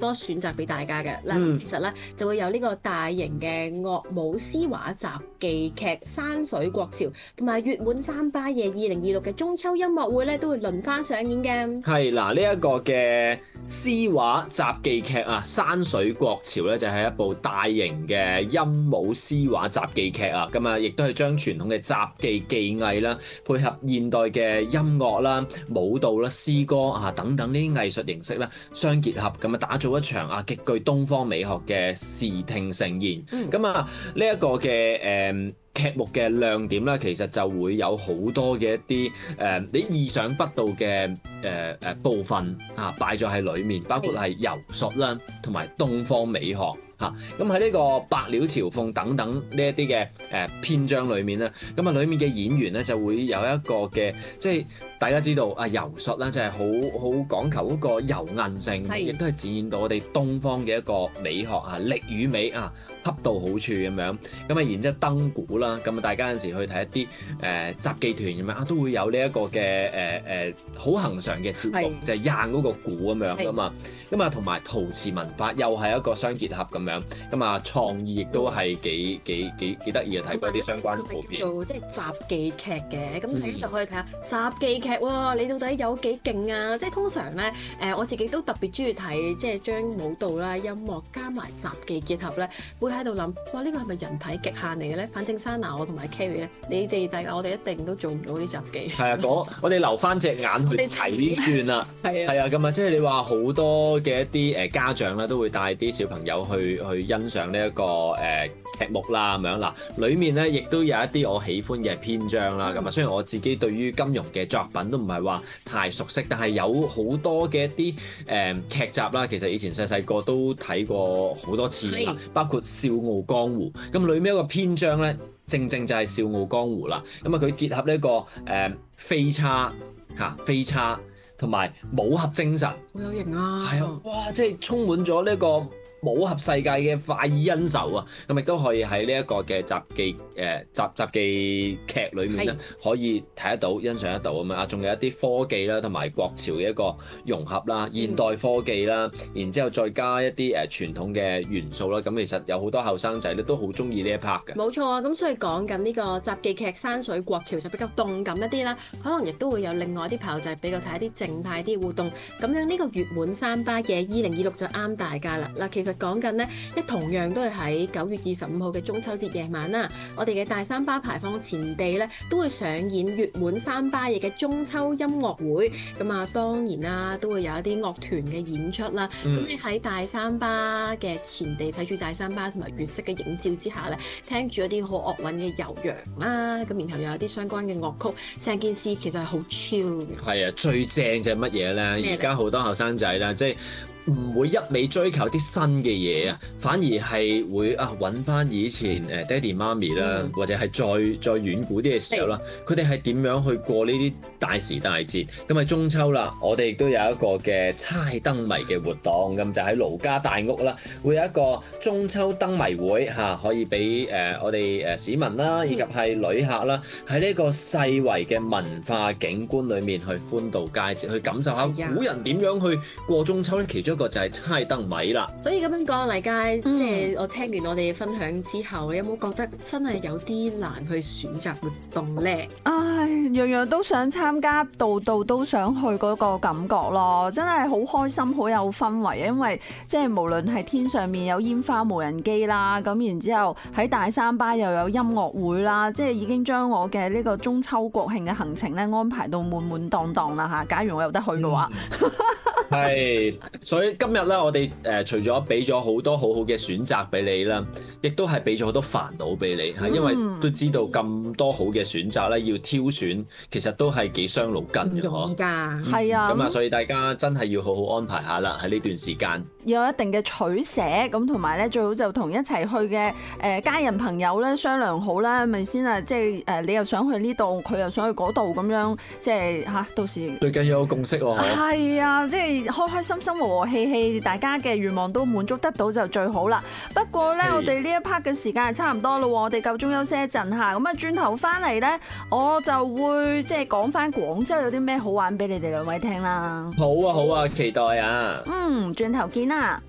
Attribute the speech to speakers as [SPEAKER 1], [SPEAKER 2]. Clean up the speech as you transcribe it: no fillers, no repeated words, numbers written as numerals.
[SPEAKER 1] 多選擇俾大家嘅。嗱，其實咧就會有呢個大型嘅樂舞詩畫雜技劇《山水國潮》，同埋月滿三巴夜2026嘅中秋音樂會咧，都會輪番上演嘅。
[SPEAKER 2] 係嗱，呢一個嘅詩畫雜技劇啊，《山水國潮》咧就係一部大型嘅音舞詩畫雜技劇啊，咁啊亦都係將傳統嘅雜技技藝啦，配合現代嘅音樂啦、舞蹈啦、詩歌啊等等呢啲藝術形式啦相結合，咁啊打造一場啊極具東方美學嘅視聽盛宴。咁啊呢一個嘅劇目嘅亮點咧，其實就會有好多嘅一啲你意想不到嘅部分啊擺咗喺裡面，包括係柔術啦，同埋東方美學。咁喺呢個白鳥朝鳳等等呢一啲嘅篇章裏面咧，咁啊裡面嘅演員咧就會有一個嘅，即係大家知道啊柔術啦，就係好講求嗰個柔韌性，亦都係展現到我哋東方嘅一個美學啊，力與美啊恰到好處咁樣。咁啊然之後燈鼓啦，咁啊大家有陣時去睇一啲雜技團咁樣啊，都會有呢一個嘅好恆常嘅節目，就係掗嗰個鼓咁樣噶嘛。咁啊同埋陶瓷文化又係一個相結合咁樣。咁啊，創意亦都係幾得意嘅，睇過啲相關圖片。
[SPEAKER 1] 做即係雜技劇嘅，咁大家就可以睇下雜技劇喎，你到底有幾勁啊？即係通常咧，我自己都特別中意睇，即係將舞蹈啦、音樂加埋雜技結合咧，會喺度諗，哇！呢個係咪人體極限嚟嘅咧？反正Sana我同埋 Kerry 咧，你哋大家我哋一定都做唔到啲雜技。係
[SPEAKER 2] 啊，我哋留翻隻眼去睇算啦。係啊，咁啊，即係你話好多嘅一啲家長咧，都會帶啲小朋友去欣賞呢一個劇目啦，咁樣嗱，裡面咧亦都有一啲我喜歡嘅篇章啦。咁啊，雖然我自己對於金庸嘅作品都唔係話太熟悉，但係有好多嘅一啲劇集啦，其實以前細細個都睇過好多次啦，包括《笑傲江湖》。咁裡面一個篇章咧，正就係《笑傲江湖》啦。咁啊，佢結合呢個飛叉同埋武俠精神，
[SPEAKER 1] 好有型啊！
[SPEAKER 2] 係啊，哇！即係充滿咗呢個武俠世界嘅快意恩仇啊，咁亦都可以喺呢一個嘅雜技劇裏面咧，可以睇得到、欣賞得到咁樣啊。仲有一啲科技啦，同埋國潮嘅一個融合啦，現代科技啦，然之後再加一啲傳統嘅元素啦。咁其實有好多後生仔咧都好中意呢一 part 嘅。
[SPEAKER 1] 冇錯啊，咁所以講緊呢個雜技劇《山水國潮》就比較動感一啲啦，可能亦都會有另外啲朋友就係比較睇一啲靜態啲互動。咁樣呢個月滿三巴夜2026就啱大家啦。嗱，其實講緊呢，同樣都係喺9月25號嘅中秋節夜晚啦。我哋嘅大三巴牌坊前地咧都會上演月滿三巴夜嘅中秋音樂會。咁啊，當然啦，都會有一啲樂團嘅演出啦。咁你喺大三巴嘅前地睇住大三巴同埋月色嘅映照之下咧，聽住一啲好樂韻嘅悠揚啦，咁然後又有啲相關嘅樂曲，成件事其實係好 chill 嘅。
[SPEAKER 2] 係啊，最正就係乜嘢咧？而家好多後生仔啦，即係唔會一味追求啲新嘅嘢啊，反而係會揾翻以前爹哋媽咪啦，或者係再遠古啲嘅時候啦，佢哋係點樣去過呢啲大時大節？咁係中秋啦，我哋亦都有一個嘅猜燈謎嘅活動，咁就喺盧家大屋啦，會有一個中秋燈謎會嚇，可以俾我哋市民啦，以及係旅客啦，喺呢個世遺嘅文化景觀裏面去歡度佳節，去感受下古人點樣去過中秋咧。其中一個就係猜燈謎啦。
[SPEAKER 1] 所以咁樣講，黎佳，即係我聽完我哋嘅分享之後，你有冇覺得真係有啲難去選擇活動咧？
[SPEAKER 3] 唉，樣樣都想參加，度度都想去嗰個感覺咯，真係好開心，好有氛圍。因為即係無論係天上面有煙花無人機啦，咁然之後喺大三巴又有音樂會啦，即係已經將我嘅呢個中秋國慶嘅行程咧安排到滿滿當當啦嚇。假如我有得去嘅話，
[SPEAKER 2] 係，所以今日咧，我哋除咗俾咗好多好好嘅選擇俾你啦，亦都係俾咗好多煩惱俾你嚇，因為都知道咁多好嘅選擇咧，要挑選其實都係幾傷腦筋嘅嗬。
[SPEAKER 3] 係啊，
[SPEAKER 2] 咁啊，所以大家真係要好好安排下啦，喺呢段時間
[SPEAKER 3] 有一定嘅取捨，咁同埋咧最好就同一齊去嘅家人朋友咧商量好啦，咪先啊，即係你又想去呢度，佢又想去嗰度咁樣，即係嚇到時
[SPEAKER 2] 最緊要有共識喎。
[SPEAKER 3] 係啊，即係開開心心和和氣氣，大家嘅願望都滿足得到就最好啦。不過咧，我哋呢一 part 嘅時間係差唔多咯，我哋夠鐘休息一陣嚇，咁啊轉頭翻嚟咧，我就會即係講翻廣州有啲咩好玩俾你哋兩位聽啦。
[SPEAKER 2] 好啊，期待啊！
[SPEAKER 3] 轉頭見啦。